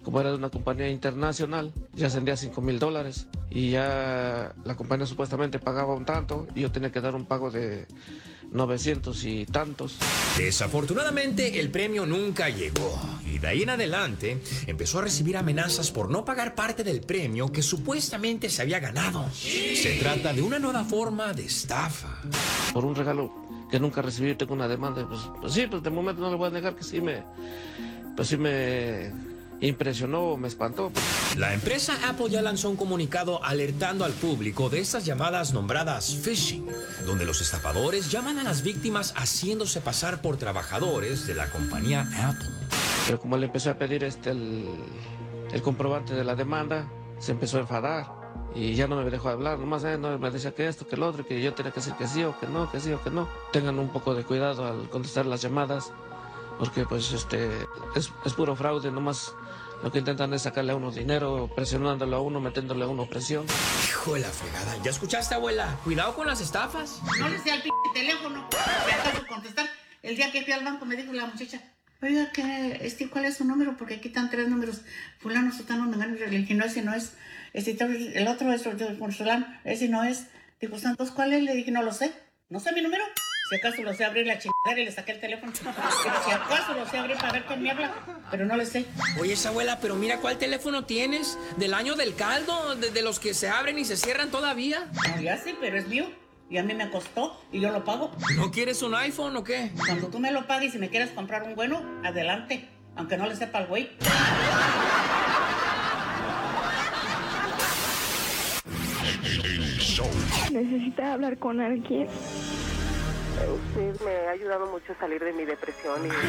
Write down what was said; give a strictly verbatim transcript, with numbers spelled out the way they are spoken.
como era de una compañía internacional, ya ascendía a cinco mil dólares y ya la compañía supuestamente pagaba un tanto y yo tenía que dar un pago de novecientos y tantos. Desafortunadamente, el premio nunca llegó y de ahí en adelante empezó a recibir amenazas por no pagar parte del premio que supuestamente se había ganado. Se trata de una nueva forma de estafa. Por un regalo que nunca recibí, tengo una demanda. Pues, pues sí, pues de momento no le voy a negar que sí me, pues sí me impresionó, me espantó. La empresa Apple ya lanzó un comunicado alertando al público de estas llamadas nombradas phishing, donde los estafadores llaman a las víctimas haciéndose pasar por trabajadores de la compañía Apple. Pero como le empecé a pedir este el, el comprobante de la demanda, se empezó a enfadar y ya no me dejó hablar. Nomás eh, no, me decía que esto, que lo otro, que yo tenía que decir que sí o que no, que sí o que no. Tengan un poco de cuidado al contestar las llamadas, porque pues este es, es puro fraude. Nomás lo que intentan es sacarle a uno dinero, presionándolo a uno, metiéndole a uno presión. Hijo de la fregada, ¿ya escuchaste, abuela? Cuidado con las estafas. No le sé al p*** teléfono, me acaso contestar. El día que fui al banco me dijo la muchacha, oiga, ¿qué, este, ¿cuál es su número? Porque aquí están tres números, fulano, sotano, mengano, y le dije, no, ese no es. Este, el otro es por fulano, ese no es. Dijo, Santos, ¿cuál es? Le dije, no lo sé, no sé mi número. Si acaso lo sé abrir la chingada y le saqué el teléfono. Pero si acaso lo sé abrir para ver quién me habla, pero no le sé. Oye, esa abuela, pero mira cuál teléfono tienes. Del año del caldo, de, de los que se abren y se cierran todavía. No, ya sé, pero es mío. Y a mí me costó y yo lo pago. ¿No quieres un iPhone o qué? Cuando tú me lo pagues y me quieras comprar un bueno, adelante. Aunque no le sepa al güey. Necesita hablar con alguien. Usted me ha ayudado mucho a salir de mi depresión y